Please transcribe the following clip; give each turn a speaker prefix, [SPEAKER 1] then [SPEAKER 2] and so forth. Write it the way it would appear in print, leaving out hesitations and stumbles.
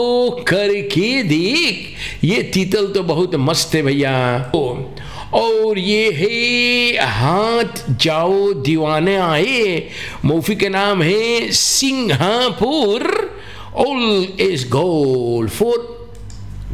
[SPEAKER 1] ओ करके देख, ये तीतल तो बहुत मस्त है भैया। और ये है हाथ जाओ दीवाने आए, मूवी के नाम है Singapore. All is gold for